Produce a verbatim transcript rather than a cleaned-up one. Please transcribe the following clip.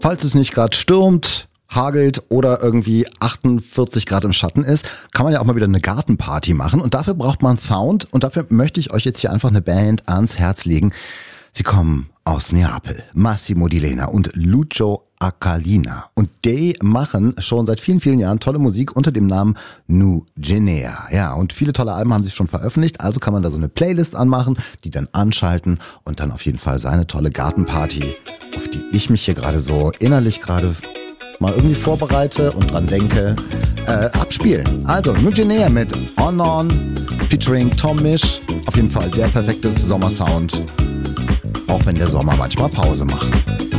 falls es nicht gerade stürmt, hagelt oder irgendwie achtundvierzig Grad im Schatten ist, kann man ja auch mal wieder eine Gartenparty machen und dafür braucht man Sound und dafür möchte ich euch jetzt hier einfach eine Band ans Herz legen. Sie kommen aus Neapel, Massimo Di Lena und Lucio Acalina. Und die machen schon seit vielen, vielen Jahren tolle Musik unter dem Namen Nu Genea. Ja, und viele tolle Alben haben sie schon veröffentlicht, also kann man da so eine Playlist anmachen, die dann anschalten und dann auf jeden Fall seine tolle Gartenparty, auf die ich mich hier gerade so innerlich gerade mal irgendwie vorbereite und dran denke, äh, abspielen. Also Nu Genea mit On On featuring Tom Misch. Auf jeden Fall der perfekte Sommersound. Auch wenn der Sommer manchmal Pause macht.